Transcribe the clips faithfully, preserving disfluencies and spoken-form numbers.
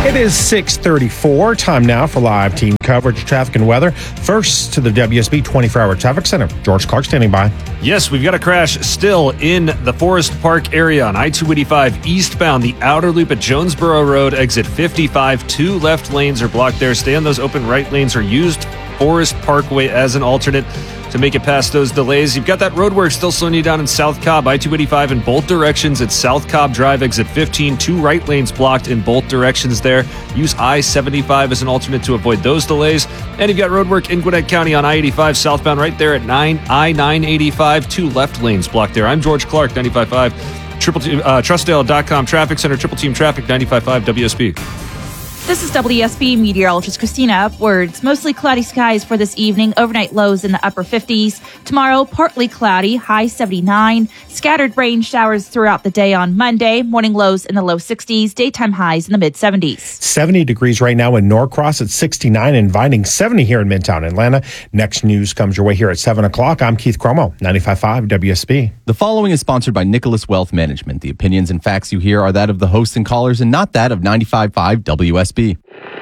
It is six thirty-four. Time now for live team coverage, traffic, and weather. First to the W S B twenty-four hour Traffic Center. George Clark standing by. Yes, we've got a crash still in the Forest Park area on I two eighty-five eastbound, the outer loop at Jonesboro Road, exit fifty-five. Two left lanes are blocked there. Stay on those open right lanes or used Forest Parkway as an alternate to make it past those delays. You've got that road work still slowing you down in South Cobb, I two eighty-five in both directions at South Cobb Drive, exit fifteen. Two right lanes blocked in both directions there. Use I seventy-five as an alternate to avoid those delays. And you've got road work in Gwinnett County on I eighty-five southbound right there at nine I nine eighty-five. Two left lanes blocked there. I'm George Clark, ninety-five point five. Triple team, uh, Trustdale dot com Traffic Center, Triple Team Traffic, ninety-five point five W S B. This is W S B meteorologist Christina Upwards. Mostly cloudy skies for this evening. Overnight lows in the upper fifties. Tomorrow, partly cloudy, high seventy-nine. Scattered rain showers throughout the day on Monday. Morning lows in the low sixties. Daytime highs in the mid seventies. seventy degrees right now in Norcross at sixty-nine, inviting seventy here in Midtown Atlanta. Next news comes your way here at seven o'clock. I'm Keith Cromo, ninety-five point five W S B. The following is sponsored by Nicholas Wealth Management. The opinions and facts you hear are that of the hosts and callers and not that of ninety-five point five W S B.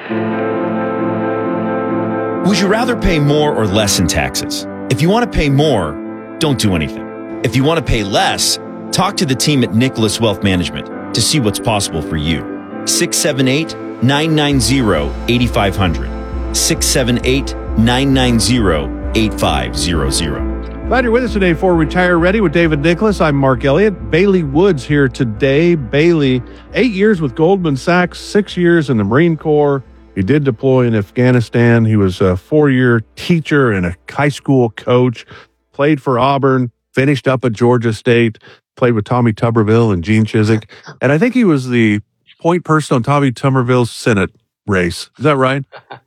Would you rather pay more or less in taxes? If you want to pay more, don't do anything. If you want to pay less, talk to the team at Nicholas Wealth Management to see what's possible for you. six seven eight, nine nine zero, eight five zero zero. six seven eight, nine nine zero, eight five zero zero. Glad you're with us today for Retire Ready with David Nicholas. I'm Mark Elliott. Bailey Woods here today. Bailey, eight years with Goldman Sachs, six years in the Marine Corps. He did deploy in Afghanistan. He was a four-year teacher and a high school coach, played for Auburn, finished up at Georgia State, played with Tommy Tuberville and Gene Chizik. And I think he was the point person on Tommy Tuberville's Senate race. Is that right?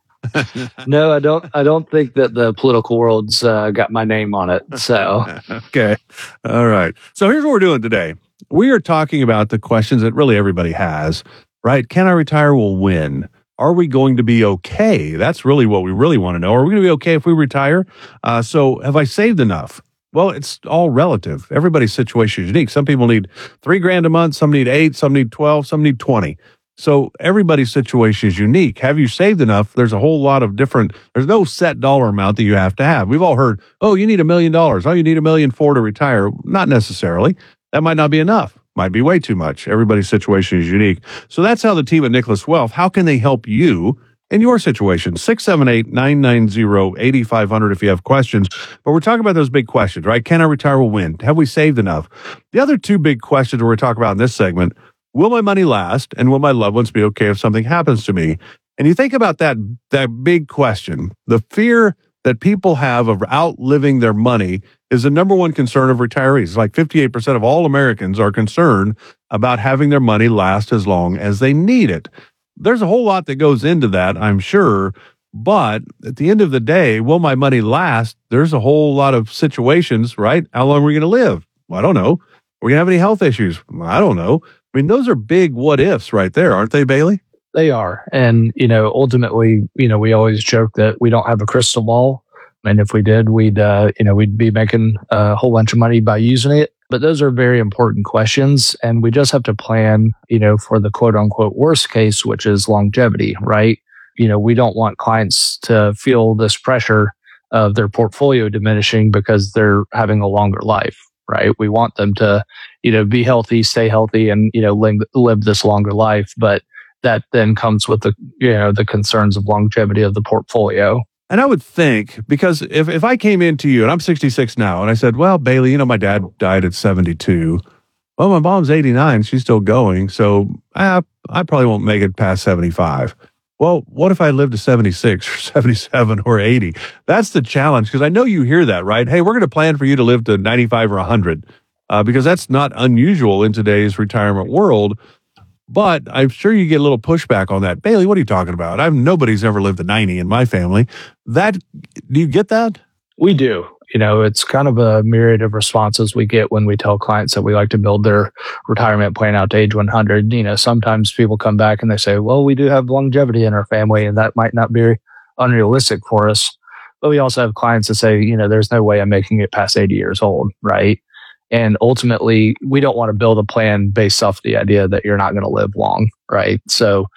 No, I don't. I don't think that the political world's uh, got my name on it. So, okay, all right. So here's what we're doing today. We are talking about the questions that really everybody has, right? Can I retire? Will win. Are we going to be okay? That's really what we really want to know. Are we going to be okay if we retire? Uh, so, have I saved enough? Well, it's all relative. Everybody's situation is unique. Some people need three grand a month. Some need eight. Some need twelve. Some need twenty. So everybody's situation is unique. Have you saved enough? There's a whole lot of different, there's no set dollar amount that you have to have. We've all heard, oh, you need a million dollars. Oh, you need a million four to retire. Not necessarily. That might not be enough. Might be way too much. Everybody's situation is unique. So that's how the team at Nicholas Wealth, how can they help you in your situation? six seven eight, nine nine zero, eight five zero zero if you have questions. But we're talking about those big questions, right? Can I retire? Will win? Have we saved enough? The other two big questions we're talking about in this segment: will my money last? And will my loved ones be okay if something happens to me? And you think about that, that big question. The fear that people have of outliving their money is the number one concern of retirees. Like fifty-eight percent of all Americans are concerned about having their money last as long as they need it. There's a whole lot that goes into that, I'm sure. But at the end of the day, will my money last? There's a whole lot of situations, right? How long are we going to live? Well, I don't know. Are we going to have any health issues? I don't know. I mean, those are big what ifs right there, aren't they, Bailey? they are. And, you know, ultimately, you know, we always joke that we don't have a crystal ball. And if we did, we'd, uh, you know, we'd be making a whole bunch of money by using it. But those are very important questions. And we just have to plan, you know, for the quote unquote worst case, which is longevity, right? You know, we don't want clients to feel this pressure of their portfolio diminishing because they're having a longer life, right? We want them to, you know, be healthy, stay healthy, and, you know, live, live this longer life. But that then comes with the, you know, the concerns of longevity of the portfolio. And I would think, because if, if I came into you, and I'm sixty-six now, and I said, well, Bailey, you know, my dad died at seventy-two. Well, my mom's eighty-nine. She's still going. So I, I probably won't make it past seventy-five. Well, what if I live to seventy-six or seventy-seven or eighty? That's the challenge, because I know you hear that, right? Hey, we're going to plan for you to live to ninety-five or one hundred, uh, because that's not unusual in today's retirement world. But I'm sure you get a little pushback on that. Bailey, what are you talking about? I've nobody's ever lived to ninety in my family. That, do you get that? We do. You know, it's kind of a myriad of responses we get when we tell clients that we like to build their retirement plan out to age one hundred. You know, sometimes people come back and they say, well, we do have longevity in our family, and that might not be unrealistic for us. But we also have clients that say, you know, there's no way I'm making it past eighty years old, right? And ultimately, we don't want to build a plan based off the idea that you're not going to live long, right? So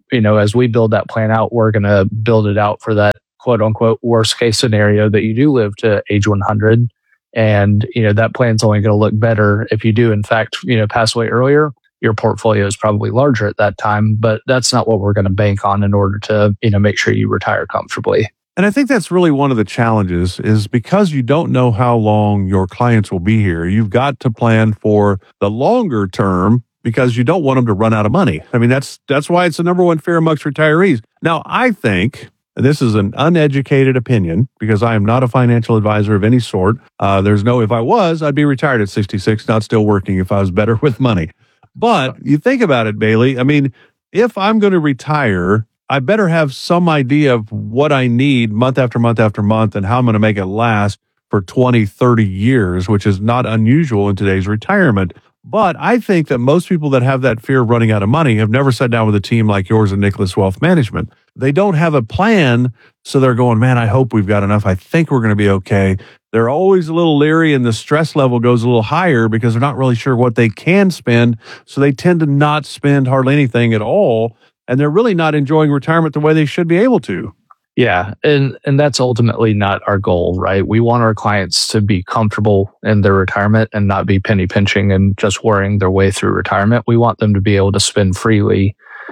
you know, as we build that plan out, we're going to build it out for that quote unquote worst case scenario that you do live to age one hundred. And, you know, that plan's only going to look better if you do, in fact, you know, pass away earlier. Your portfolio is probably larger at that time, but that's not what we're going to bank on in order to, you know, make sure you retire comfortably. And I think that's really one of the challenges is because you don't know how long your clients will be here. You've got to plan for the longer term because you don't want them to run out of money. I mean, that's that's why it's the number one fear amongst retirees. Now, I think this is an uneducated opinion because I am not a financial advisor of any sort. Uh, there's no, if I was, I'd be retired at sixty-six, not still working if I was better with money. But you think about it, Bailey. I mean, if I'm going to retire, I better have some idea of what I need month after month after month and how I'm going to make it last for twenty, thirty years, which is not unusual in today's retirement. But I think that most people that have that fear of running out of money have never sat down with a team like yours and Nicholas Wealth Management. They don't have a plan, so they're going, man, I hope we've got enough. I think we're going to be okay. They're always a little leery and the stress level goes a little higher because they're not really sure what they can spend. So they tend to not spend hardly anything at all. And they're really not enjoying retirement the way they should be able to. Yeah. And, and that's ultimately not our goal, right? We want our clients to be comfortable in their retirement and not be penny pinching and just worrying their way through retirement. We want them to be able to spend freely.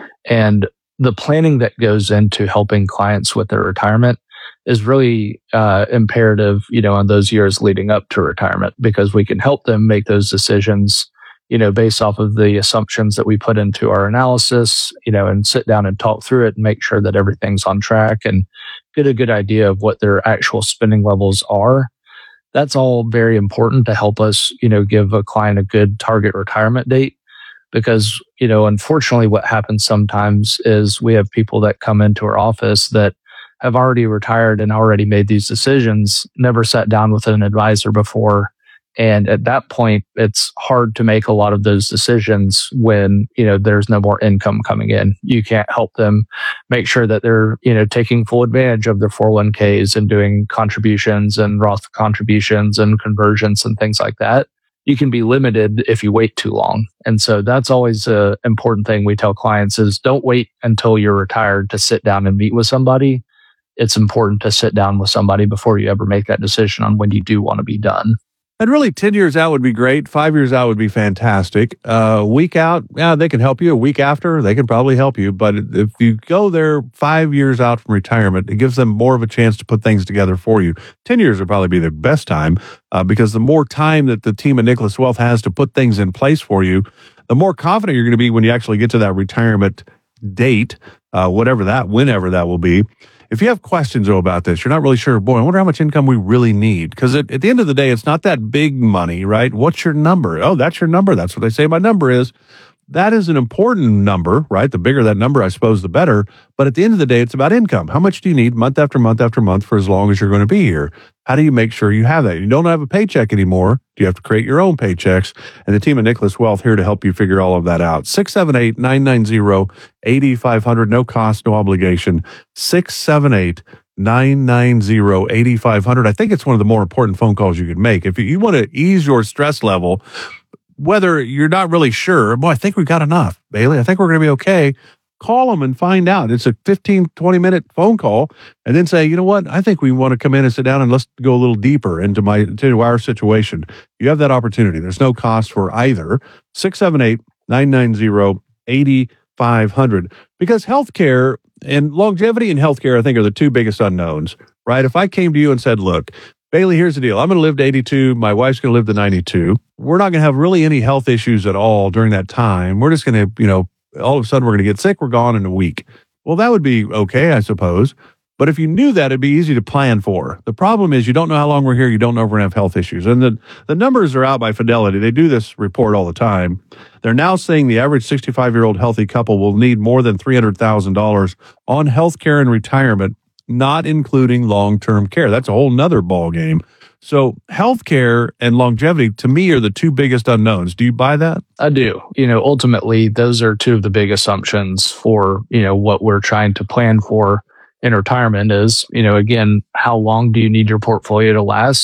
And the planning that goes into helping clients with their retirement is really uh, imperative, you know, in those years leading up to retirement, because we can help them make those decisions, you know, based off of the assumptions that we put into our analysis, you know, and sit down and talk through it and make sure that everything's on track and get a good idea of what their actual spending levels are. That's all very important to help us, you know, give a client a good target retirement date. Because, you know, unfortunately, what happens sometimes is we have people that come into our office that have already retired and already made these decisions, never sat down with an advisor before. And at that point, it's hard to make a lot of those decisions when, you know, there's no more income coming in. You can't help them make sure that they're, you know, taking full advantage of their four oh one k's and doing contributions and Roth contributions and conversions and things like that. You can be limited if you wait too long. And so that's always an important thing we tell clients is don't wait until you're retired to sit down and meet with somebody. It's important to sit down with somebody before you ever make that decision on when you do want to be done. And really, ten years out would be great. Five years out would be fantastic. A uh, week out, yeah, they can help you. A week after, they can probably help you. But if you go there five years out from retirement, it gives them more of a chance to put things together for you. ten years would probably be the best time uh, because the more time that the team at Nicholas Wealth has to put things in place for you, the more confident you're going to be when you actually get to that retirement date, uh, whatever that, whenever that will be. If you have questions, though, about this, you're not really sure, boy, I wonder how much income we really need. Because at, at the end of the day, it's not that big money, right? What's your number? Oh, that's your number. That's what they say my number is. That is an important number, right? The bigger that number, I suppose, the better. But at the end of the day, it's about income. How much do you need month after month after month for as long as you're going to be here? How do you make sure you have that? You don't have a paycheck anymore. You have to create your own paychecks. And the team at Nicholas Wealth here to help you figure all of that out. six seven eight, nine nine zero, eight five zero zero. No cost, no obligation. six seven eight, nine nine zero, eight five zero zero. I think it's one of the more important phone calls you could make. If you want to ease your stress level, whether you're not really sure, boy, I think we've got enough, Bailey. I think we're going to be okay. Call them and find out. It's a fifteen, twenty minute phone call and then say, you know what? I think we want to come in and sit down and let's go a little deeper into my, into our situation. You have that opportunity. There's no cost for either. six seven eight, nine nine zero, eight five zero zero. Because healthcare and longevity and healthcare, I think, are the two biggest unknowns, right? If I came to you and said, look, Bailey, here's the deal. I'm going to live to eighty-two. My wife's going to live to ninety-two. We're not going to have really any health issues at all during that time. We're just going to, you know, all of a sudden we're going to get sick. We're gone in a week. Well, that would be okay, I suppose. But if you knew that, it'd be easy to plan for. The problem is you don't know how long we're here. You don't know if we're going to have health issues. And the, the numbers are out by Fidelity. They do this report all the time. They're now saying the average sixty-five-year-old healthy couple will need more than three hundred thousand dollars on health care and retirement, not including long-term care. That's a whole nother ball game. So healthcare and longevity, to me, are the two biggest unknowns. Do you buy that? I do. You know, ultimately, those are two of the big assumptions for, you know, what we're trying to plan for in retirement is, you know, again, how long do you need your portfolio to last?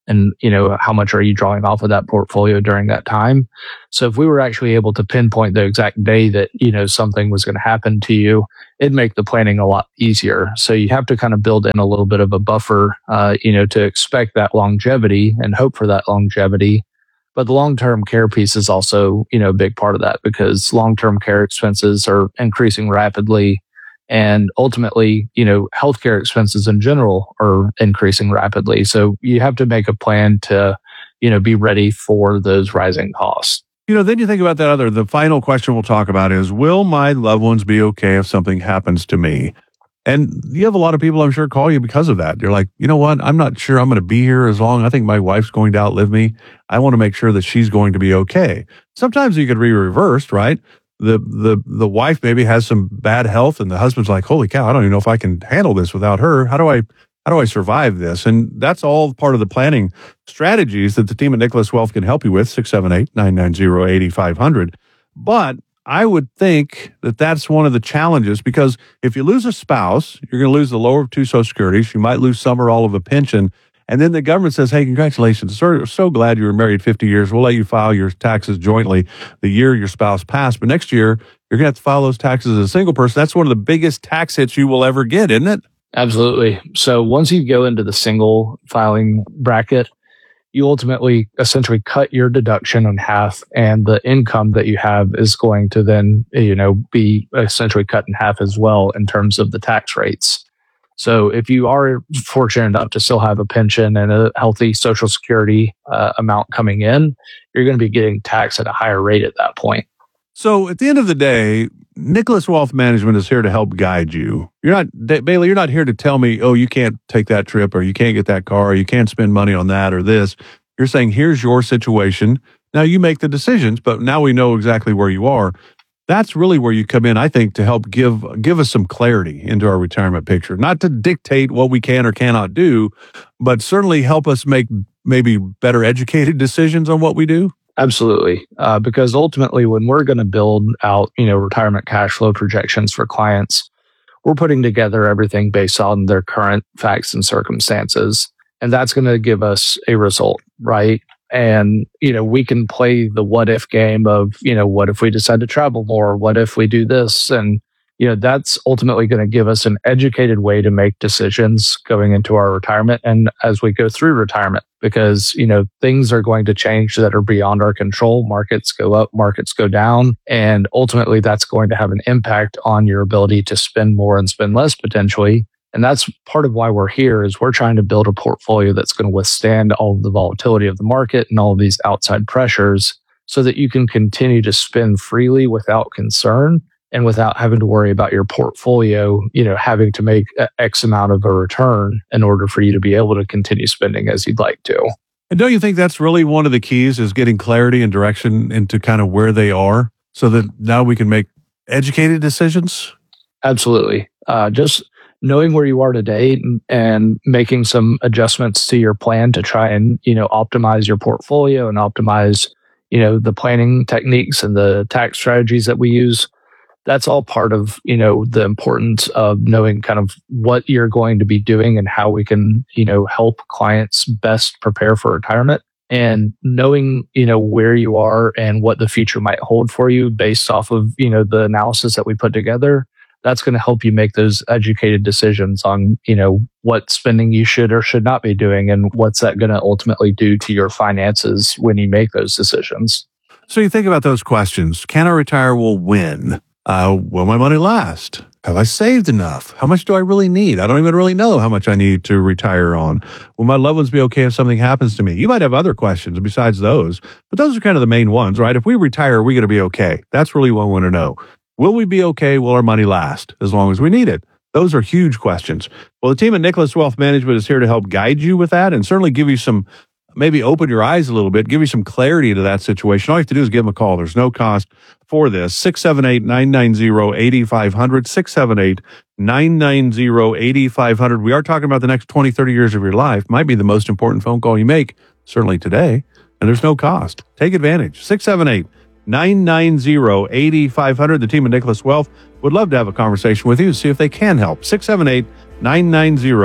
And, you know, how much are you drawing off of that portfolio during that time? So if we were actually able to pinpoint the exact day that, you know, something was going to happen to you, it'd make the planning a lot easier. So you have to kind of build in a little bit of a buffer, uh, you know, to expect that longevity and hope for that longevity. But the long-term care piece is also, you know, a big part of that, because long-term care expenses are increasing rapidly. And ultimately, you know, healthcare expenses in general are increasing rapidly. So you have to make a plan to, you know, be ready for those rising costs. You know, then you think about that other, the final question we'll talk about is, will my loved ones be okay if something happens to me? And you have a lot of people, I'm sure, call you because of that. You're like, you know what? I'm not sure I'm going to be here as long. I think my wife's going to outlive me. I want to make sure that she's going to be okay. Sometimes you could be reversed, right? The, the, the wife maybe has some bad health and the husband's like, holy cow, I don't even know if I can handle this without her. How do I, how do I survive this? And that's all part of the planning strategies that the team at Nicholas Wealth can help you with. six seven eight, nine nine zero, eight five zero zero. But I would think that that's one of the challenges, because if you lose a spouse, you're going to lose the lower of two Social Securities. You might lose some or all of a pension. And then the government says, hey, congratulations. So, so glad you were married fifty years. We'll let you file your taxes jointly the year your spouse passed. But next year, you're going to have to file those taxes as a single person. That's one of the biggest tax hits you will ever get, isn't it? Absolutely. So once you go into the single filing bracket, you ultimately essentially cut your deduction in half, and the income that you have is going to then, you know, be essentially cut in half as well in terms of the tax rates. So if you are fortunate enough to still have a pension and a healthy Social Security uh, amount coming in, you're going to be getting taxed at a higher rate at that point. So at the end of the day, Nicholas Wealth Management is here to help guide you. You're not, Bailey, you're not here to tell me, oh, you can't take that trip, or you can't get that car, or you can't spend money on that or this. You're saying, here's your situation. Now you make the decisions, but now we know exactly where you are. That's really where you come in, I think, to help give give us some clarity into our retirement picture. Not to dictate what we can or cannot do, but certainly help us make maybe better educated decisions on what we do. Absolutely. Uh, because ultimately, when we're going to build out, you know, retirement cash flow projections for clients, we're putting together everything based on their current facts and circumstances. And that's going to give us a result, right? And, you know, we can play the what if game of, you know, what if we decide to travel more? What if we do this? And, you know, that's ultimately going to give us an educated way to make decisions going into our retirement and as we go through retirement, because, you know, things are going to change that are beyond our control. Markets go up, markets go down. And ultimately, that's going to have an impact on your ability to spend more and spend less potentially. And that's part of why we're here, is we're trying to build a portfolio that's going to withstand all of the volatility of the market and all of these outside pressures, so that you can continue to spend freely without concern and without having to worry about your portfolio, you know, having to make X amount of a return in order for you to be able to continue spending as you'd like to. And don't you think that's really one of the keys, is getting clarity and direction into kind of where they are, so that now we can make educated decisions? Absolutely. Uh, just knowing where you are today and, and making some adjustments to your plan to try and, you know, optimize your portfolio and optimize, you know, the planning techniques and the tax strategies that we use. That's all part of, you know, the importance of knowing kind of what you're going to be doing and how we can, you know, help clients best prepare for retirement, and knowing, you know, where you are and what the future might hold for you based off of, you know, the analysis that we put together. That's going to help you make those educated decisions on, you know, what spending you should or should not be doing, and what's that going to ultimately do to your finances when you make those decisions. So you think about those questions. Can I retire? Will win? Uh, will my money last? Have I saved enough? How much do I really need? I don't even really know how much I need to retire on. Will my loved ones be okay if something happens to me? You might have other questions besides those, but those are kind of the main ones, right? If we retire, are we going to be okay? That's really what I want to know. Will we be okay? Will our money last as long as we need it? Those are huge questions. Well, the team at Nicholas Wealth Management is here to help guide you with that, and certainly give you some, maybe open your eyes a little bit, give you some clarity to that situation. All you have to do is give them a call. There's no cost for this. six seven eight, nine nine zero, eight five zero zero, six seven eight, nine nine zero, eight five zero zero. We are talking about the next twenty, thirty years of your life. Might be the most important phone call you make, certainly today, and there's no cost. Take advantage. six seven eight, nine nine zero, eight five zero zero. The team at Nicholas Wealth would love to have a conversation with you, see if they can help. six seven eight, nine nine zero,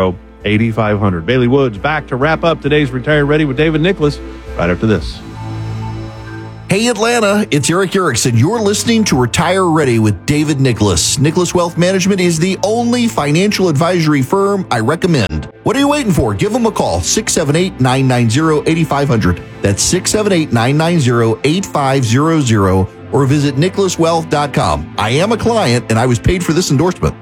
eighty-five hundred. Bailey Woods back to wrap up today's Retire Ready with David Nicholas right after this. Hey Atlanta, it's Eric Erickson. You're listening to Retire Ready with David Nicholas. Nicholas Wealth Management is the only financial advisory firm I recommend. What are you waiting for? Give them a call, six seven eight, nine nine zero, eight five zero zero. That's six seven eight, nine nine zero, eight five zero zero, or visit nicholas wealth dot com. I am a client and I was paid for this endorsement.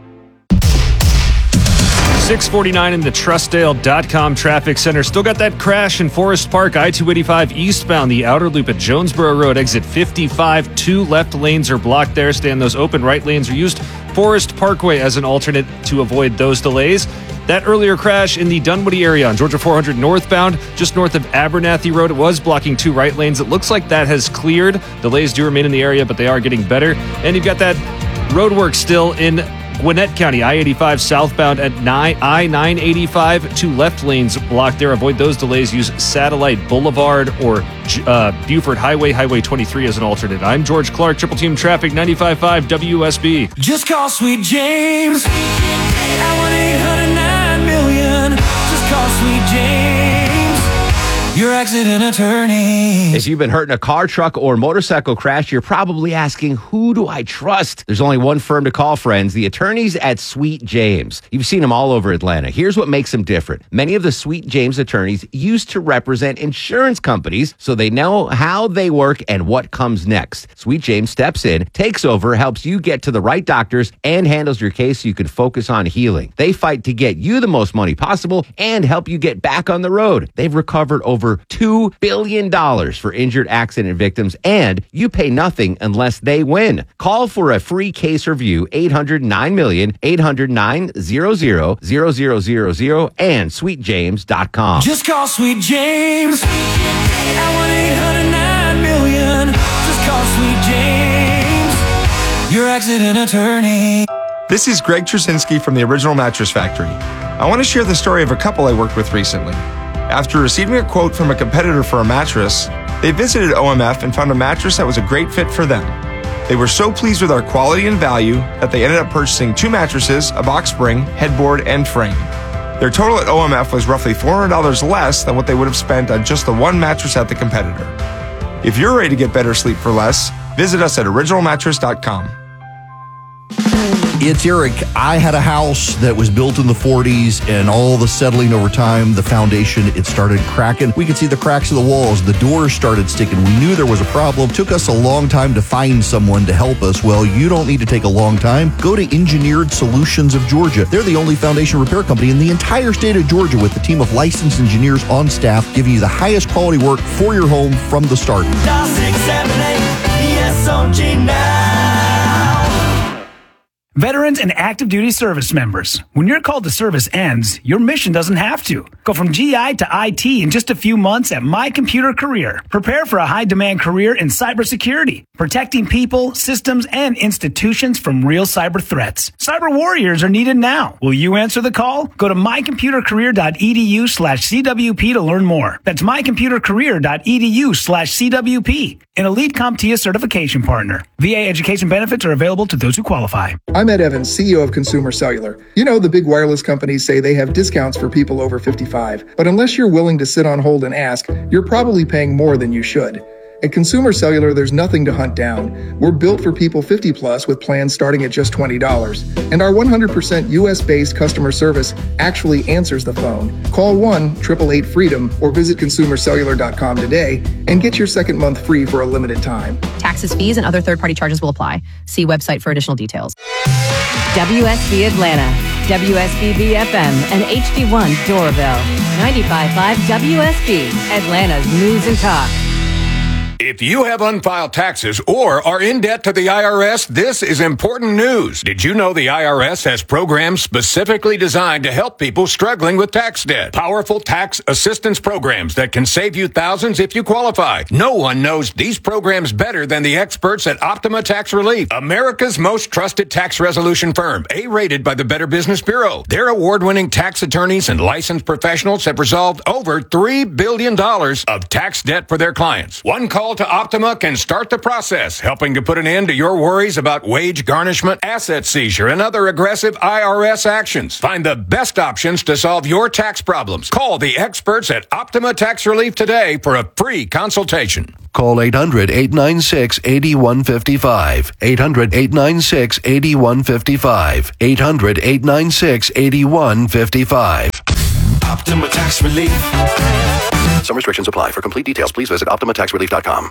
six forty-nine in the Trustdale dot com traffic center. Still got that crash in Forest Park, I two eighty-five eastbound, the outer loop at Jonesboro Road, exit fifty-five. Two left lanes are blocked there. Stay on those open. Right lanes are used. Forest Parkway as an alternate to avoid those delays. That earlier crash in the Dunwoody area on Georgia four hundred northbound, just north of Abernathy Road, it was blocking two right lanes. It looks like that has cleared. Delays do remain in the area, but they are getting better. And you've got that road work still in Gwinnett County, I eighty-five southbound at I nine eighty-five. Two left lanes blocked there. Avoid those delays. Use Satellite Boulevard or uh, Buford Highway, Highway twenty-three as an alternate. I'm George Clark, Triple Team Traffic, ninety-five point five W S B. Just call Sweet James at one eight hundred nine million. Just call Sweet James, your accident attorney. If you've been hurt in a car, truck, or motorcycle crash, you're probably asking, who do I trust? There's only one firm to call, friends, the attorneys at Sweet James. You've seen them all over Atlanta. Here's what makes them different. Many of the Sweet James attorneys used to represent insurance companies, so they know how they work and what comes next. Sweet James steps in, takes over, helps you get to the right doctors, and handles your case so you can focus on healing. They fight to get you the most money possible and help you get back on the road. They've recovered over two billion dollars for injured accident victims, and you pay nothing unless they win. Call for a free case review, eight hundred nine million, eight hundred nine hundred, zero zero zero zero, and sweet james dot com. Just call Sweet James at one eight hundred nine million. Just call Sweet James, your accident attorney. This is Greg Trusinski from the Original Mattress Factory. I want to share the story of a couple I worked with recently. After receiving a quote from a competitor for a mattress, they visited O M F and found a mattress that was a great fit for them. They were so pleased with our quality and value that they ended up purchasing two mattresses, a box spring, headboard, and frame. Their total at O M F was roughly four hundred dollars less than what they would have spent on just the one mattress at the competitor. If you're ready to get better sleep for less, visit us at original mattress dot com. It's Eric. I had a house that was built in the forties, and all the settling over time, the foundation, it started cracking. We could see the cracks of the walls. The doors started sticking. We knew there was a problem. Took us a long time to find someone to help us. Well, you don't need to take a long time. Go to Engineered Solutions of Georgia. They're the only foundation repair company in the entire state of Georgia with a team of licensed engineers on staff giving you the highest quality work for your home from the start. Dial six seven eight E S O G now. Veterans and active duty service members, when your call to service ends, your mission doesn't have to. Go from G I to I T in just a few months at My Computer Career. Prepare for a high-demand career in cybersecurity, protecting people, systems, and institutions from real cyber threats. Cyber warriors are needed now. Will you answer the call? Go to my computer career dot e d u slash c w p to learn more. That's my computer career dot e d u slash c w p. An elite CompTIA certification partner. V A education benefits are available to those who qualify. I'm Ed Evans, C E O of Consumer Cellular. You know, the big wireless companies say they have discounts for people over fifty-five, but unless you're willing to sit on hold and ask, you're probably paying more than you should. At Consumer Cellular, there's nothing to hunt down. We're built for people fifty plus with plans starting at just twenty dollars. And our one hundred percent U S-based customer service actually answers the phone. Call one eight eight eight freedom or visit consumer cellular dot com today and get your second month free for a limited time. Taxes, fees, and other third-party charges will apply. See website for additional details. W S B Atlanta, W S B B F M, and H D one Doraville. ninety-five point five W S B, Atlanta's News and Talk. If you have unfiled taxes or are in debt to the I R S, this is important news. Did you know the I R S has programs specifically designed to help people struggling with tax debt? Powerful tax assistance programs that can save you thousands if you qualify. No one knows these programs better than the experts at Optima Tax Relief, America's most trusted tax resolution firm, A-rated by the Better Business Bureau. Their award-winning tax attorneys and licensed professionals have resolved over three billion dollars of tax debt for their clients. One call call to Optima can start the process, helping to put an end to your worries about wage garnishment, asset seizure, and other aggressive I R S actions. Find the best options to solve your tax problems. Call the experts at Optima Tax Relief today for a free consultation. Call eight hundred, eight nine six, eight one five five. eight hundred, eight nine six, eight one five five. eight hundred, eight nine six, eight one five five. Optima Tax Relief. Some restrictions apply. For complete details, please visit optima tax relief dot com.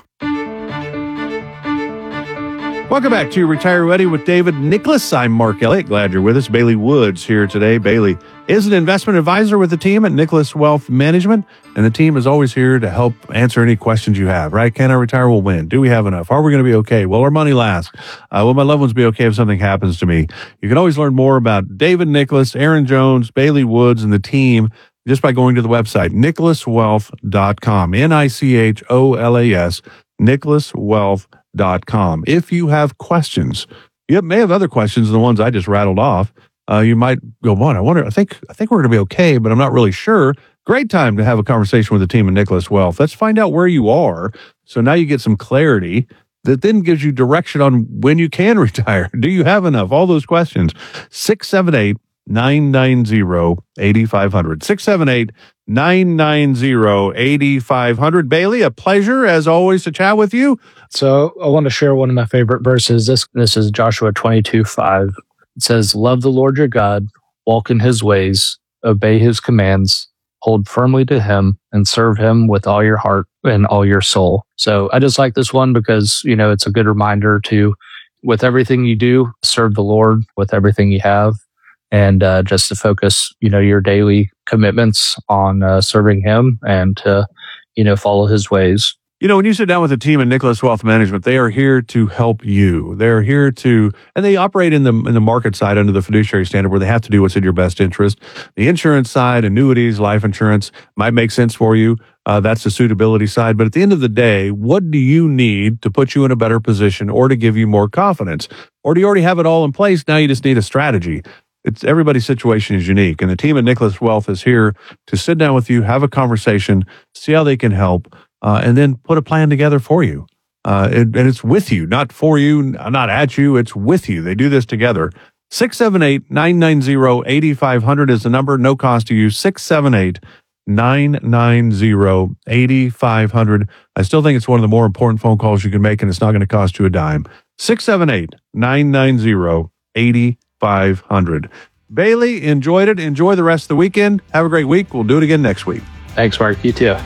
Welcome back to Retire Ready with David Nicholas. I'm Mark Elliott. Glad you're with us. Bailey Woods here today. Bailey is an investment advisor with the team at Nicholas Wealth Management, and the team is always here to help answer any questions you have, right? Can I retire? Will win? Do we have enough? Are we going to be okay? Will our money last? Uh, will my loved ones be okay if something happens to me? You can always learn more about David Nicholas, Aaron Jones, Bailey Woods, and the team just by going to the website, nicholas wealth dot com. N I C H O L A S, nicholas wealth dot com. If you have questions, you may have other questions than the ones I just rattled off. Uh, you might go, what? I wonder, I think, I think we're going to be okay, but I'm not really sure. Great time to have a conversation with the team at Nicholas Wealth. Let's find out where you are. So now you get some clarity that then gives you direction on when you can retire. Do you have enough? All those questions. six seven eight, nine nine zero, eight five zero zero. six seven eight, nine nine zero, eight five zero zero. Bailey, a pleasure as always to chat with you. So I want to share one of my favorite verses. This this is Joshua twenty-two five. It says, love the Lord your God, walk in his ways, obey his commands, hold firmly to him, and serve him with all your heart and all your soul. So I just like this one because, you know, it's a good reminder to, with everything you do, serve the Lord with everything you have. And uh, just to focus, you know, your daily commitments on uh, serving him and to, you know, follow his ways. You know, when you sit down with a team at Nicholas Wealth Management, they are here to help you. They're here to, and they operate in the in the market side under the fiduciary standard where they have to do what's in your best interest. The insurance side, annuities, life insurance might make sense for you. Uh, that's the suitability side. But at the end of the day, what do you need to put you in a better position or to give you more confidence? Or do you already have it all in place? Now you just need a strategy. It's everybody's situation is unique. And the team at Nicholas Wealth is here to sit down with you, have a conversation, see how they can help, uh, and then put a plan together for you. Uh, and, and it's with you, not for you, not at you. It's with you. They do this together. six seven eight, nine nine zero, eight five zero zero is the number. No cost to you. six seven eight, nine nine zero, eight five zero zero. I still think it's one of the more important phone calls you can make, and it's not going to cost you a dime. six seven eight, nine nine zero, eight five zero zero. Bailey, enjoyed it. Enjoy the rest of the weekend. Have a great week. We'll do it again next week. Thanks, Mark. You too.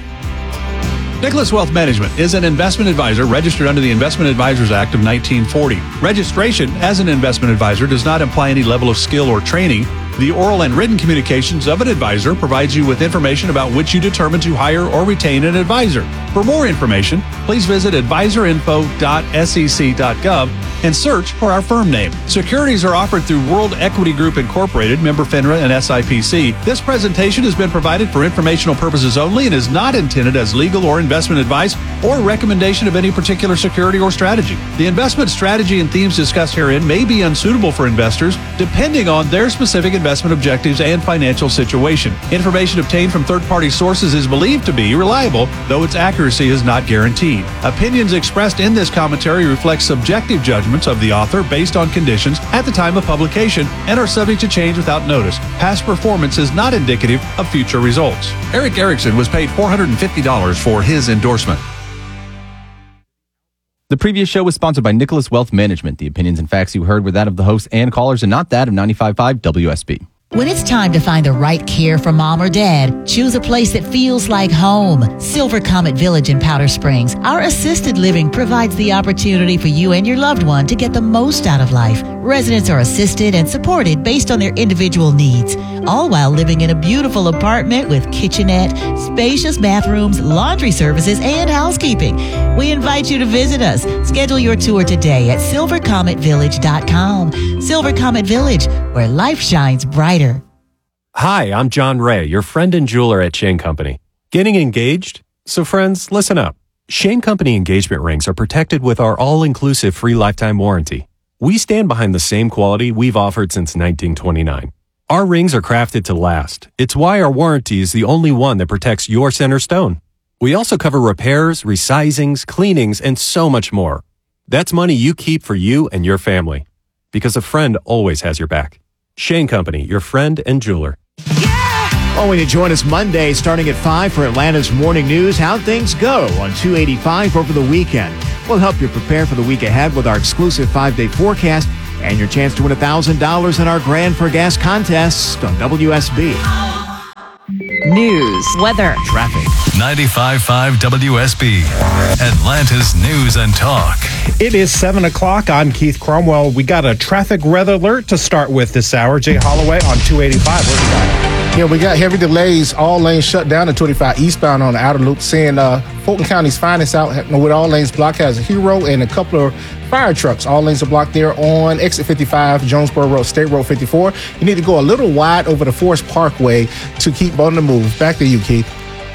Nicholas Wealth Management is an investment advisor registered under the Investment Advisors Act of nineteen forty. Registration as an investment advisor does not imply any level of skill or training. The oral and written communications of an advisor provides you with information about which you determine to hire or retain an advisor. For more information, please visit advisor info dot s e c dot gov and search for our firm name. Securities are offered through World Equity Group Incorporated, member FINRA and S I P C. This presentation has been provided for informational purposes only and is not intended as legal or investment advice or recommendation of any particular security or strategy. The investment strategy and themes discussed herein may be unsuitable for investors depending on their specific investment objectives and financial situation. Information obtained from third-party sources is believed to be reliable, though its accuracy is not guaranteed. Opinions expressed in this commentary reflect subjective judgments of the author based on conditions at the time of publication and are subject to change without notice. Past performance is not indicative of future results. Eric Erickson was paid four hundred fifty dollars for his endorsement. The previous show was sponsored by Nicholas Wealth Management. The opinions and facts you heard were that of the hosts and callers and not that of ninety-five point five W S B. When it's time to find the right care for mom or dad, choose a place that feels like home. Silver Comet Village in Powder Springs. Our assisted living provides the opportunity for you and your loved one to get the most out of life. Residents are assisted and supported based on their individual needs, all while living in a beautiful apartment with kitchenette, spacious bathrooms, laundry services, and housekeeping. We invite you to visit us. Schedule your tour today at silver comet village dot com. Silver Comet Village, where life shines brighter. Hi, I'm John Ray, your friend and jeweler at Shane Company. Getting engaged? So friends, listen up. Shane Company engagement rings are protected with our all-inclusive free lifetime warranty. We stand behind the same quality we've offered since nineteen twenty-nine. Our rings are crafted to last. It's why our warranty is the only one that protects your center stone. We also cover repairs, resizings, cleanings, and so much more. That's money you keep for you and your family. Because a friend always has your back. Shane Company, your friend and jeweler. Oh, when you join us Monday starting at five for Atlanta's Morning News, how things go on two eighty-five over the weekend. We'll help you prepare for the week ahead with our exclusive five-day forecast and your chance to win one thousand dollars in our Grand for Gas contest on W S B. News, weather, traffic. ninety-five point five W S B, Atlanta's News and Talk. It is seven o'clock. I'm Keith Cromwell. We got a traffic red alert to start with this hour. Jay Holloway on two eighty-five. What do we got? Yeah, we got heavy delays. All lanes shut down at twenty-five eastbound on the outer loop. Seeing uh, Fulton County's finest out with all lanes blocked has a Hero and a couple of fire trucks. All lanes are blocked there on exit fifty-five, Jonesboro Road, State Road fifty-four. You need to go a little wide over the Forest Parkway to keep on the move. Back to you, Keith.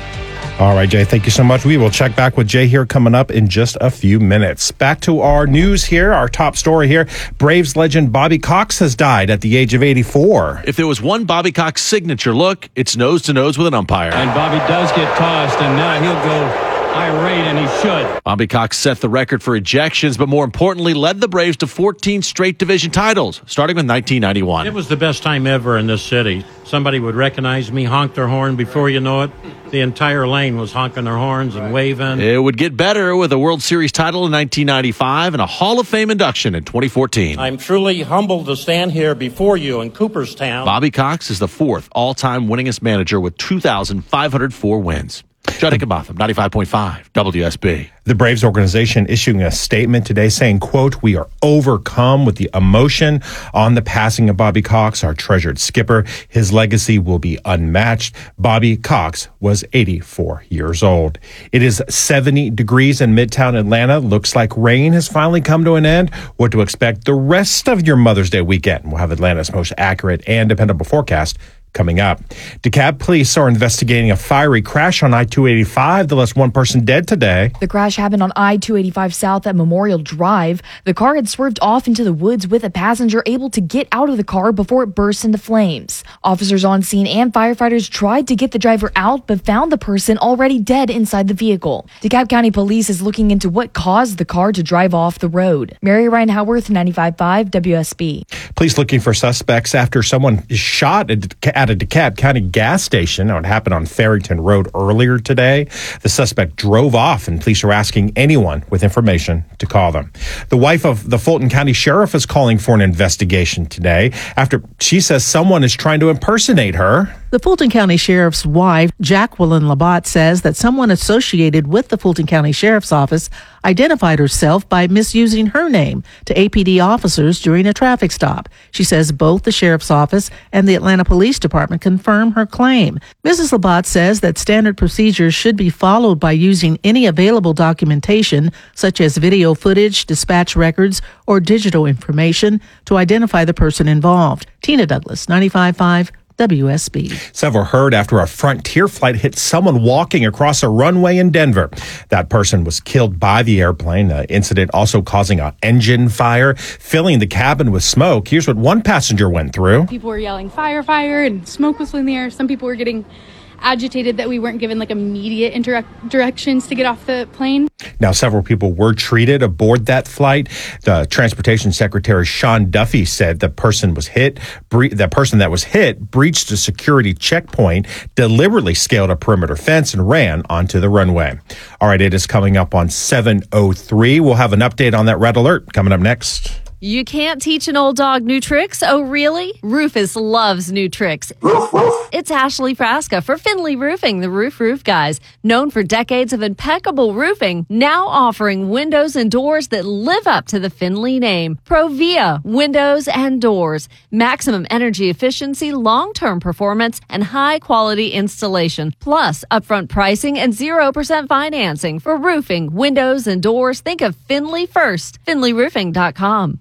All right, Jay, thank you so much. We will check back with Jay here coming up in just a few minutes. Back to our news here, our top story here. Braves legend Bobby Cox has died at the age of eighty-four. If there was one Bobby Cox signature look, it's nose-to-nose with an umpire. And Bobby does get tossed, and now he'll go irate, and he should. Bobby Cox set the record for ejections, but more importantly, led the Braves to fourteen straight division titles, starting with nineteen ninety-one. It was the best time ever in this city. Somebody would recognize me, honk their horn. Before you know it, the entire lane was honking their horns and waving. It would get better with a World Series title in nineteen ninety-five and a Hall of Fame induction in twenty fourteen. I'm truly humbled to stand here before you in Cooperstown. Bobby Cox is the fourth all-time winningest manager with two thousand five hundred four wins. Judd Hickenbotham, ninety-five point five W S B. The Braves organization issuing a statement today saying, quote, "We are overcome with the emotion on the passing of Bobby Cox, our treasured skipper. His legacy will be unmatched." Bobby Cox was eighty-four years old. It is seventy degrees in Midtown Atlanta. Looks like rain has finally come to an end. What to expect the rest of your Mother's Day weekend. We'll have Atlanta's most accurate and dependable forecast coming up. DeKalb police are investigating a fiery crash on I two eighty-five that left one person dead today. The crash happened on I two eighty-five South at Memorial Drive. The car had swerved off into the woods with a passenger able to get out of the car before it burst into flames. Officers on scene and firefighters tried to get the driver out, but found the person already dead inside the vehicle. DeKalb County Police is looking into what caused the car to drive off the road. Mary Ryan Howarth, ninety-five point five W S B. Police looking for suspects after someone is shot at at a DeKalb County gas station. Now, it happened on Farrington Road earlier today. The suspect drove off, and police are asking anyone with information to call them. The wife of the Fulton County Sheriff is calling for an investigation today after she says someone is trying to impersonate her. The Fulton County Sheriff's wife, Jacqueline Labatt, says that someone associated with the Fulton County Sheriff's Office identified herself by misusing her name to A P D officers during a traffic stop. She says both the Sheriff's Office and the Atlanta Police Department confirm her claim. Missus Labatt says that standard procedures should be followed by using any available documentation, such as video footage, dispatch records, or digital information to identify the person involved. Tina Douglas, ninety-five point five W S B. Several hurt after a Frontier flight hit someone walking across a runway in Denver. That person was killed by the airplane. The incident also causing an engine fire, filling the cabin with smoke. Here's what one passenger went through. People were yelling fire, fire, and smoke was in the air. Some people were getting agitated that we weren't given like immediate indirect directions to get off the plane. Now, several people were treated aboard that flight. The Transportation Secretary Sean Duffy said the person was hit. Bre- the person that was hit breached a security checkpoint, deliberately scaled a perimeter fence, and ran onto the runway. All right, it is coming up on seven oh three. We'll have an update on that red alert coming up next. You can't teach an old dog new tricks? Oh, really? Rufus loves new tricks. It's Ashley Frasca for Finley Roofing, the Roof Roof Guys. Known for decades of impeccable roofing, now offering windows and doors that live up to the Finley name. Provia Windows and Doors. Maximum energy efficiency, long-term performance, and high-quality installation. Plus, upfront pricing and zero percent financing. For roofing, windows, and doors, think of Finley first. Finley Roofing dot com.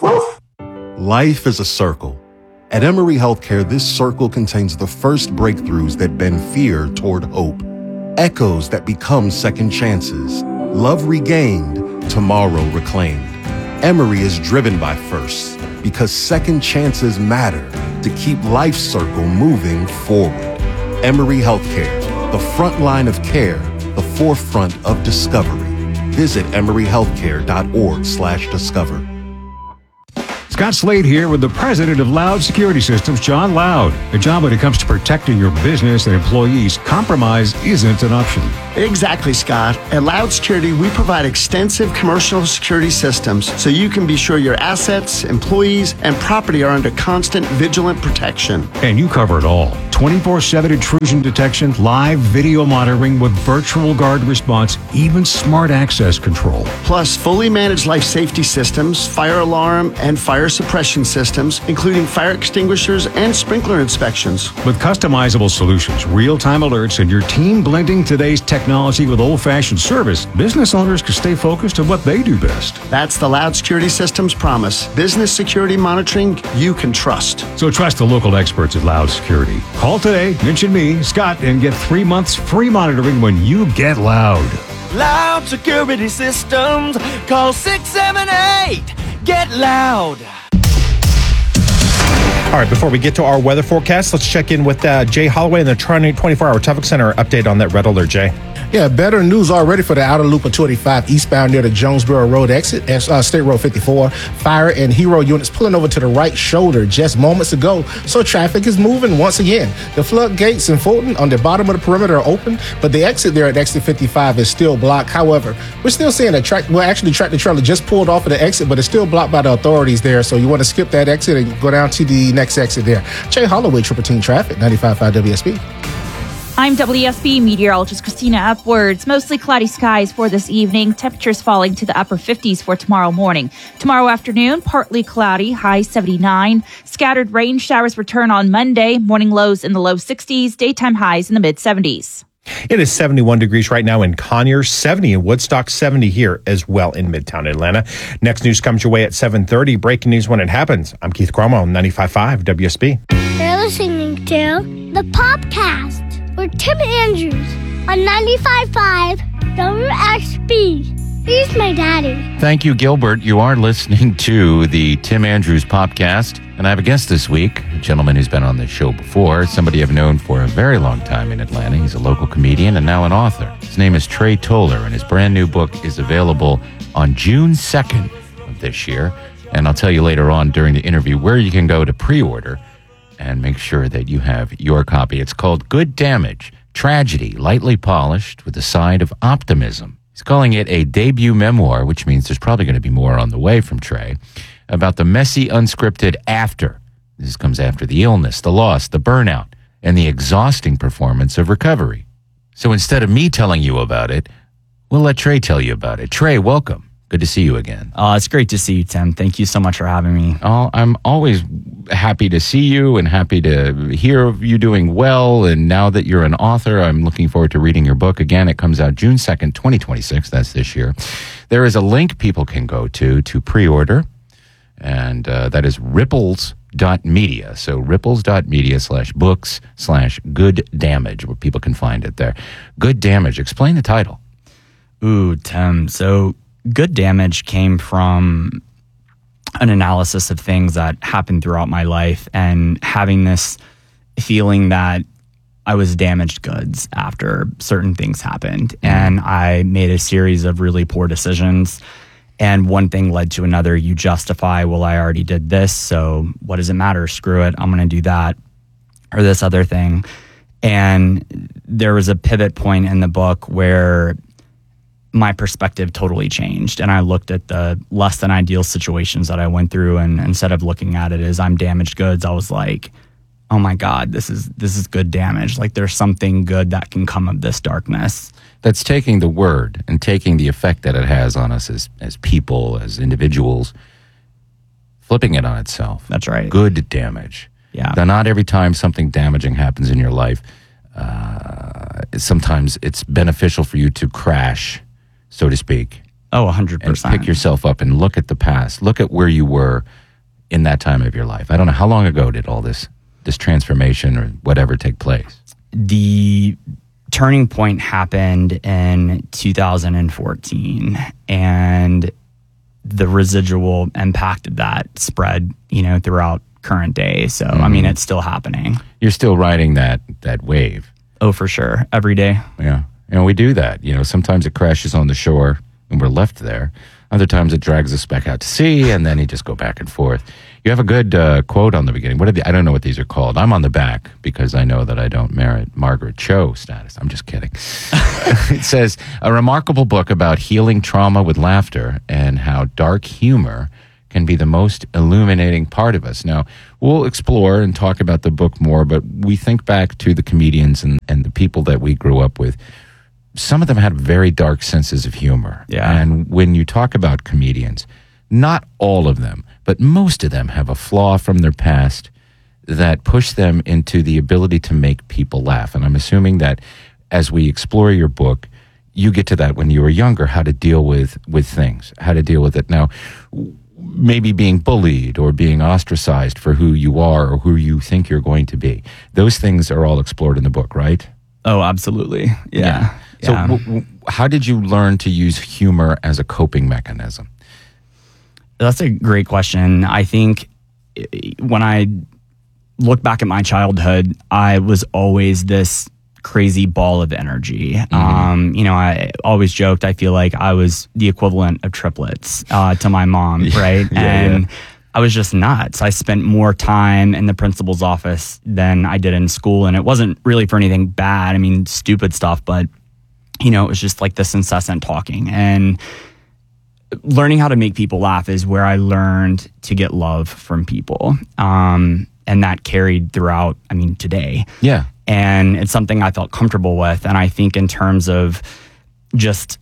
Life is a circle. At Emory Healthcare, this circle contains the first breakthroughs that bend fear toward hope, echoes that become second chances, love regained, tomorrow reclaimed. Emory is driven by firsts because second chances matter to keep life's circle moving forward. Emory Healthcare, the front line of care, the forefront of discovery. Visit emory healthcare dot org slash discover. Scott Slade here with the president of Loud Security Systems, John Loud. A job when it comes to protecting your business and employees, compromise isn't an option. Exactly, Scott. At Loud Security, we provide extensive commercial security systems so you can be sure your assets, employees, and property are under constant vigilant protection. And you cover it all. twenty-four seven intrusion detection, live video monitoring with virtual guard response, even smart access control. Plus, fully managed life safety systems, fire alarm, and fire suppression systems, including fire extinguishers and sprinkler inspections. With customizable solutions, real-time alerts, and your team blending today's technology with old-fashioned service, business owners can stay focused on what they do best. That's the Loud Security Systems promise. Business security monitoring you can trust. So trust the local experts at Loud Security. Call today, mention me, Scott, and get three months free monitoring when you get Loud. Loud Security Systems. Call six seven eight. Get Loud. All right, before we get to our weather forecast, let's check in with uh, Jay Holloway in the twenty-four hour Traffic Center update on that red alert, Jay. Yeah, better news already for the outer loop of twenty-five eastbound near the Jonesboro Road exit, uh, State Road fifty-four. Fire and Hero units pulling over to the right shoulder just moments ago, so traffic is moving once again. The floodgates in Fulton on the bottom of the perimeter are open, but the exit there at exit fifty-five is still blocked. However, we're still seeing a track, well, actually, tractor trailer just pulled off of the exit, but it's still blocked by the authorities there, so you want to skip that exit and go down to the next exit there. Jay Holloway, Triple Team Traffic, ninety-five point five W S B. I'm W S B meteorologist Christina Upwards. Mostly cloudy skies for this evening. Temperatures falling to the upper fifties for tomorrow morning. Tomorrow afternoon, partly cloudy, high seventy-nine. Scattered rain showers return on Monday. Morning lows in the low sixties. Daytime highs in the mid seventies. It is seventy-one degrees right now in Conyers, seventy in Woodstock, seventy here as well in Midtown Atlanta. Next news comes your way at seven thirty. Breaking news when it happens. I'm Keith Cromwell, ninety-five point five W S B. You're listening to the Popcast with Tim Andrews on ninety-five point five W S B. He's my daddy. Thank you, Gilbert. You are listening to the Tim Andrews Popcast, and I have a guest this week, a gentleman who's been on this show before, somebody I've known for a very long time in Atlanta. He's a local comedian and now an author. His name is Trey Toller, and his brand new book is available on June second of this year. And I'll tell you later on during the interview where you can go to pre-order and make sure that you have your copy. It's called Good Damage, Tragedy, Lightly Polished with a Side of Optimism. He's calling it a debut memoir, which means there's probably going to be more on the way from Trey, about the messy, unscripted after. This comes after the illness, the loss, the burnout, and the exhausting performance of recovery. So instead of me telling you about it, we'll let Trey tell you about it. Trey, welcome. Good to see you again. Uh, it's great to see you, Tim. Thank you so much for having me. Oh, I'm always happy to see you and happy to hear of you doing well. And now that you're an author, I'm looking forward to reading your book. Again, it comes out June second, twenty twenty-six. That's this year. There is a link people can go to to pre-order, and uh, that is ripples dot media. So ripples dot media slash books slash good damage, where people can find it there. Good Damage. Explain the title. Ooh, Tim. So Good Damage came from an analysis of things that happened throughout my life and having this feeling that I was damaged goods after certain things happened. Mm. And I made a series of really poor decisions. And one thing led to another. You justify, well, I already did this, so what does it matter? Screw it. I'm going to do that or this other thing. And there was a pivot point in the book where my perspective totally changed. And I looked at the less than ideal situations that I went through. And instead of looking at it as I'm damaged goods, I was like, oh my God, this is this is good damage. Like there's something good that can come of this darkness. That's taking the word and taking the effect that it has on us as, as people, as individuals, flipping it on itself. That's right. Good damage. Yeah. Now, not every time something damaging happens in your life, uh, sometimes it's beneficial for you to crash, so to speak. Oh, one hundred percent. And pick yourself up and look at the past. Look at where you were in that time of your life. I don't know, how long ago did all this this transformation or whatever take place? The turning point happened in two thousand fourteen, and the residual impact of that spread, you know, throughout current day. So, mm-hmm. I mean, it's still happening. You're still riding that that wave. Oh, for sure. Every day. Yeah. And we do that. You know, sometimes it crashes on the shore and we're left there. Other times it drags us back out to sea, and then you just go back and forth. You have a good uh, quote on the beginning. What are the, I don't know what these are called. I'm on the back because I know that I don't merit Margaret Cho status. I'm just kidding. It says, a remarkable book about healing trauma with laughter and how dark humor can be the most illuminating part of us. Now, we'll explore and talk about the book more, but we think back to the comedians and, and the people that we grew up with. Some of them had very dark senses of humor. Yeah. And when you talk about comedians, not all of them, but most of them have a flaw from their past that push them into the ability to make people laugh. And I'm assuming that as we explore your book, you get to that when you were younger, how to deal with, with things, how to deal with it. Now, maybe being bullied or being ostracized for who you are or who you think you're going to be. Those things are all explored in the book, right? Oh, absolutely. Yeah. So yeah. w- w- how did you learn to use humor as a coping mechanism? That's a great question. I think when I look back at my childhood, I was always this crazy ball of energy. Mm-hmm. Um, you know, I always joked, I feel like I was the equivalent of triplets uh, to my mom, right? yeah, and yeah. I was just nuts. I spent more time in the principal's office than I did in school. And it wasn't really for anything bad. I mean, stupid stuff, but, you know, it was just like this incessant talking. And learning how to make people laugh is where I learned to get love from people. Um, and that carried throughout, I mean, today. Yeah. And it's something I felt comfortable with. And I think in terms of just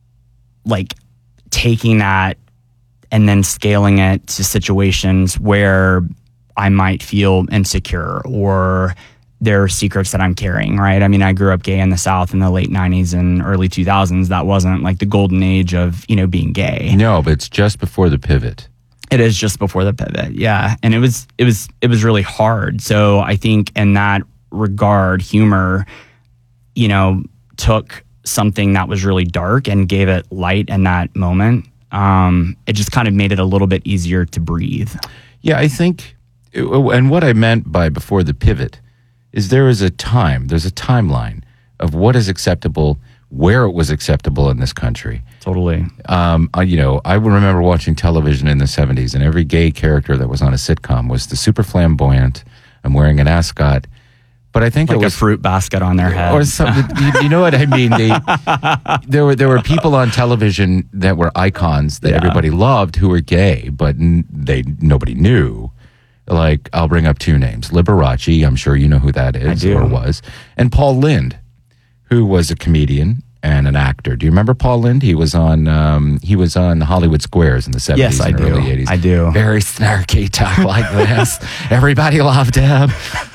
like taking that and then scaling it to situations where I might feel insecure or there are secrets that I'm carrying, right? I mean, I grew up gay in the South in the late nineties and early two thousands. That wasn't like the golden age of, you know, being gay. No, but it's just before the pivot. It is just before the pivot, yeah. And it was it was it was really hard. So I think in that regard, humor, you know, took something that was really dark and gave it light in that moment. Um, it just kind of made it a little bit easier to breathe. Yeah, I think, and what I meant by before the pivot is there is a time, there's a timeline of what is acceptable, where it was acceptable in this country. Totally. Um, I, you know, I remember watching television in the seventies, and every gay character that was on a sitcom was the super flamboyant, I'm wearing an ascot. But I think like it was a fruit basket on their head, or something. you, you know what I mean? They, there were there were people on television that were icons that Yeah. everybody loved who were gay, but n- they nobody knew. Like, I'll bring up two names: Liberace. I'm sure you know who that is I do. or was, and Paul Lynde, who was a comedian and an actor. Do you remember Paul Lynde? He was on um, he was on Hollywood Squares in the seventies Yes, I and do. early eighties. I do. Very snarky talk like this. Everybody loved him.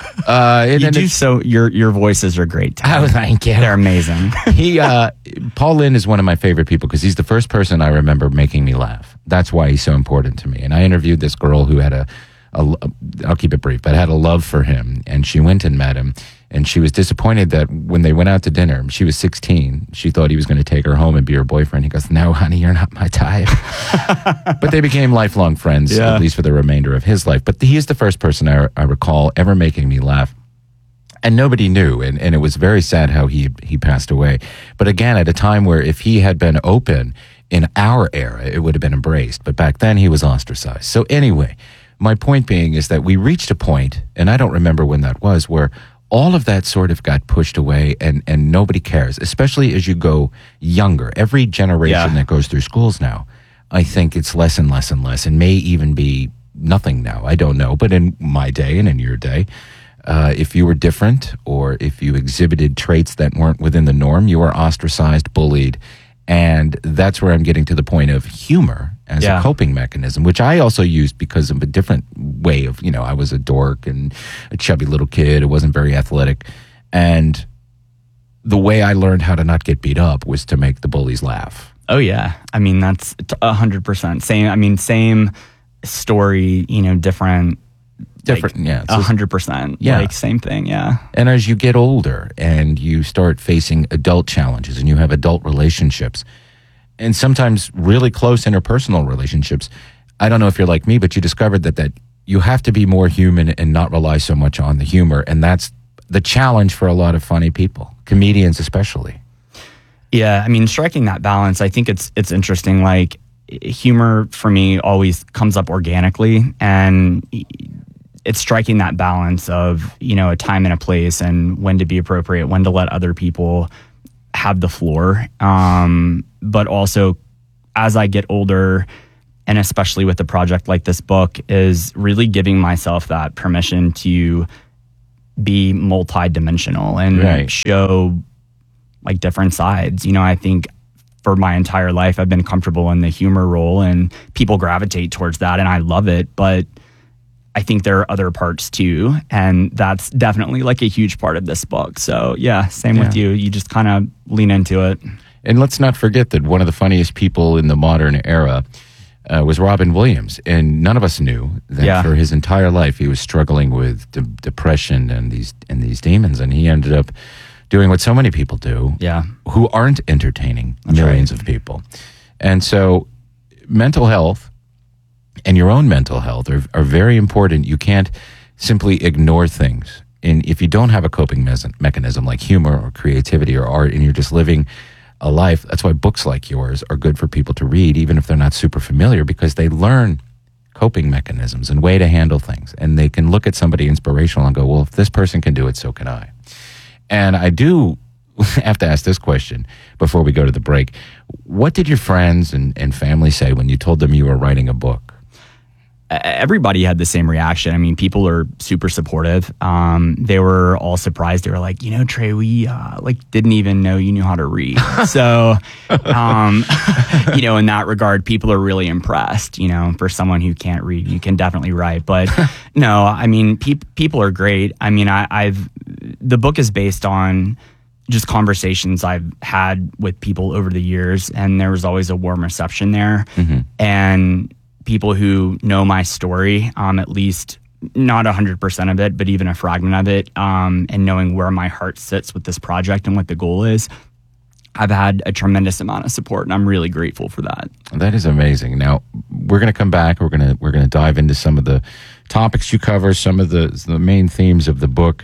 Uh, and You then do it's- so. Your your voices are great. Tom. Oh, thank you. They're amazing. he uh Paul Lynde is one of my favorite people because he's the first person I remember making me laugh. That's why he's so important to me. And I interviewed this girl who had a, a I'll keep it brief, but had a love for him, and she went and met him, and she was disappointed that when they went out to dinner, she was sixteen, she thought he was going to take her home and be her boyfriend. He goes, "No, honey, you're not my type." But they became lifelong friends, Yeah. at least for the remainder of his life. But he is the first person I, I recall ever making me laugh. And nobody knew, and, and it was very sad how he he passed away. But again, at a time where if he had been open in our era, it would have been embraced. But back then, he was ostracized. So anyway, my point being is that we reached a point, and I don't remember when that was, where all of that sort of got pushed away, and, and nobody cares, especially as you go younger. Every generation Yeah. that goes through schools now, I think it's less and less and less, and may even be nothing now. I don't know. But in my day and in your day, Uh, if you were different or if you exhibited traits that weren't within the norm, you were ostracized, bullied. And that's where I'm getting to the point of humor as Yeah. a coping mechanism, which I also used because of a different way of, you know, I was a dork and a chubby little kid who wasn't very athletic. And the way I learned how to not get beat up was to make the bullies laugh. Oh yeah, I mean that's a hundred percent same. I mean same story, you know, different. Different, like, yeah. a hundred percent. Yeah. Like same thing, yeah. And as you get older and you start facing adult challenges and you have adult relationships and sometimes really close interpersonal relationships, I don't know if you're like me, but you discovered that, that you have to be more human and not rely so much on the humor. And that's the challenge for a lot of funny people, comedians especially. Yeah, I mean, striking that balance, I think it's it's interesting. Like, humor for me always comes up organically, and it's striking that balance of, you know, a time and a place, and when to be appropriate, when to let other people have the floor. Um, but also, as I get older, and especially with a project like this book, is really giving myself that permission to be multi-dimensional and Right. show like different sides. You know, I think for my entire life, I've been comfortable in the humor role, and people gravitate towards that, and I love it. But I think there are other parts too, and that's definitely like a huge part of this book. So yeah, same with Yeah. you. You just kind of lean into it. And let's not forget that one of the funniest people in the modern era uh, was Robin Williams. And none of us knew that Yeah. for his entire life he was struggling with de- depression and these and these demons. And he ended up doing what so many people do, yeah, who aren't entertaining That's millions right. of people. And so mental health and your own mental health are, are very important. You can't simply ignore things. And if you don't have a coping mes- mechanism like humor or creativity or art, and you're just living a life, that's why books like yours are good for people to read, even if they're not super familiar, because they learn coping mechanisms and way to handle things. And they can look at somebody inspirational and go, well, if this person can do it, so can I. And I do have to ask this question before we go to the break. What did your friends and, and family say when you told them you were writing a book? Everybody had the same reaction. I mean, people are super supportive. Um, they were all surprised. They were like, you know, Trey, we uh, like didn't even know you knew how to read. So, um, you know, in that regard, people are really impressed. You know, for someone who can't read, you can definitely write. But no, I mean, pe- people are great. I mean, I, I've the book is based on just conversations I've had with people over the years, and there was always a warm reception there. Mm-hmm. And people who know my story, um, at least not one hundred percent of it, but even a fragment of it, um, and knowing where my heart sits with this project and what the goal is, I've had a tremendous amount of support, and I'm really grateful for that. That is amazing. Now, we're going to come back. We're going to we're going to dive into some of the topics you cover, some of the the main themes of the book.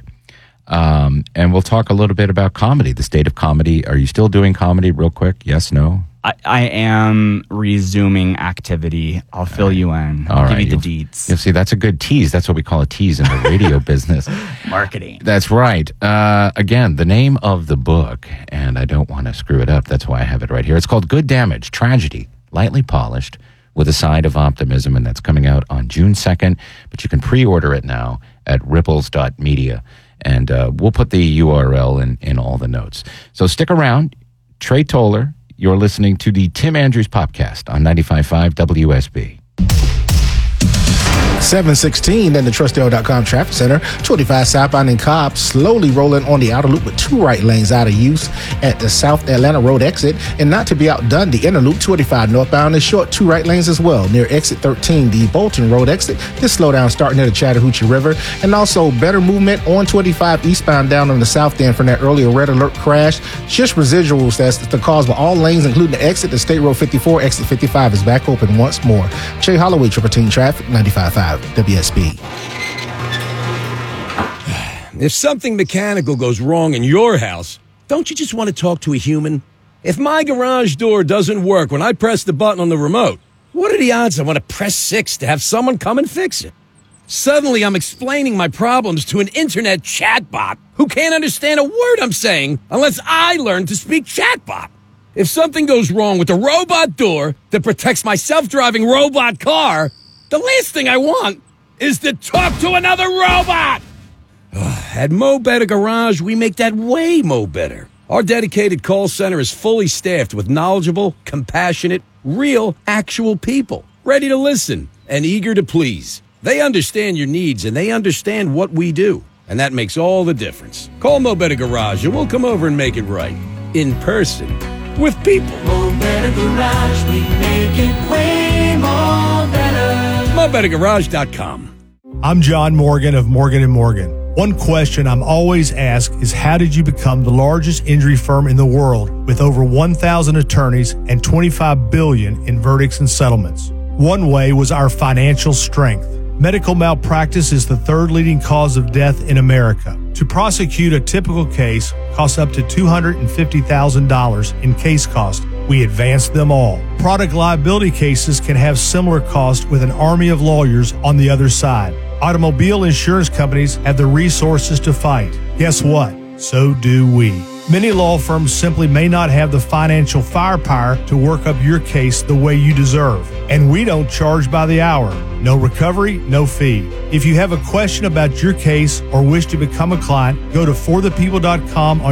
Um, and we'll talk a little bit about comedy, the state of comedy. Are you still doing comedy real quick? Yes, no? I, I am resuming activity. I'll fill you in. I'll All give right. you the You'll- deets. You'll see, that's a good tease. That's what we call a tease in the radio business. Marketing. That's right. Uh, again, the name of the book, and I don't want to screw it up. That's why I have it right here. It's called Good Damage, Tragedy, Lightly Polished with a Side of Optimism, and that's coming out on June second. But you can pre-order it now at ripples dot media. And uh, we'll put the U R L in, in all the notes. So stick around. Trey Toller, you're listening to the Tim Andrews Podcast on ninety-five point five W S B. seven sixteen in the Trustdale dot com traffic center. twenty-five southbound in Cobb, slowly rolling on the outer loop with two right lanes out of use at the South Atlanta Road exit. And not to be outdone, the inner loop twenty-five northbound is short two right lanes as well. Near exit thirteen, the Bolton Road exit. This slowdown starting near the Chattahoochee River. And also better movement on twenty-five eastbound down on the south end from that earlier red alert crash. Just residuals that's the cause, but all lanes, including the exit to State Road fifty-four, exit fifty-five is back open once more. Jay Holloway, Triple Team Traffic, ninety-five point five W S B. If something mechanical goes wrong in your house, don't you just want to talk to a human? If my garage door doesn't work when I press the button on the remote, what are the odds I want to press six to have someone come and fix it? Suddenly, I'm explaining my problems to an internet chatbot who can't understand a word I'm saying unless I learn to speak chatbot. If something goes wrong with the robot door that protects my self-driving robot car, the last thing I want is to talk to another robot. At Mo Better Garage, we make that way mo better. Our dedicated call center is fully staffed with knowledgeable, compassionate, real, actual people, ready to listen and eager to please. They understand your needs and they understand what we do, and that makes all the difference. Call Mo Better Garage and we'll come over and make it right. In person. With people. Mo Better Garage, we make it way more better. Mo Better Garage dot com. I'm John Morgan of Morgan and Morgan. One question I'm always asked is, how did you become the largest injury firm in the world with over one thousand attorneys and twenty-five billion dollars in verdicts and settlements? One way was our financial strength. Medical malpractice is the third leading cause of death in America. To prosecute a typical case costs up to two hundred fifty thousand dollars in case cost. We advance them all. Product liability cases can have similar costs with an army of lawyers on the other side. Automobile insurance companies have the resources to fight. Guess what? So do we. Many law firms simply may not have the financial firepower to work up your case the way you deserve. And we don't charge by the hour. No recovery, no fee. If you have a question about your case or wish to become a client, go to for the people dot com on